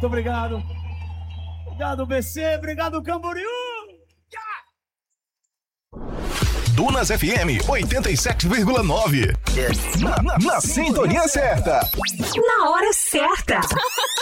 Muito obrigado. Obrigado, BC. Obrigado, Camboriú. Dunas FM 87,9. Na sintonia certa. Na hora certa.